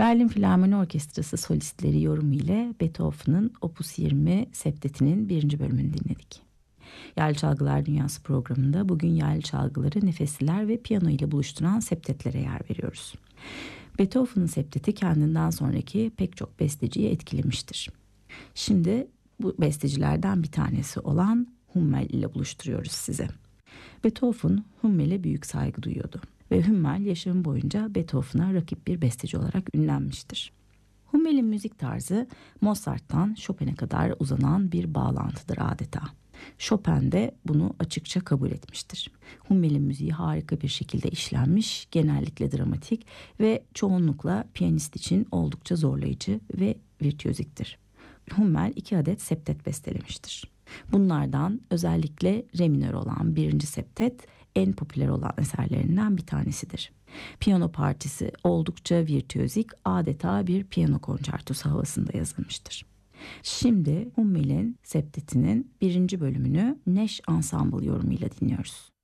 Berlin Filarmoni Orkestrası solistleri yorumu ile Beethoven'ın Opus 20 septetinin 1. bölümünü dinledik. Yaylı Çalgılar Dünyası programında bugün yaylı çalgıları nefesliler ve piyano ile buluşturan septetlere yer veriyoruz. Beethoven'ın septeti kendinden sonraki pek çok besteciyi etkilemiştir. Şimdi bu bestecilerden bir tanesi olan Hummel ile buluşturuyoruz size. Beethoven Hummel'e büyük saygı duyuyordu ve Hummel yaşamı boyunca Beethoven'a rakip bir besteci olarak ünlenmiştir. Hummel'in müzik tarzı Mozart'tan Chopin'e kadar uzanan bir bağlantıdır adeta. Chopin de bunu açıkça kabul etmiştir. Hummel'in müziği harika bir şekilde işlenmiş, genellikle dramatik ve çoğunlukla piyanist için oldukça zorlayıcı ve virtüöziktir. Hummel 2 adet septet bestelemiştir. Bunlardan özellikle re minör olan 1. septet en popüler olan eserlerinden bir tanesidir. Piyano partisi oldukça virtüözik, adeta bir piyano konçertosu havasında yazılmıştır. Şimdi Hummel'in septetinin 1. bölümünü Nash Ensemble yorumuyla dinliyoruz.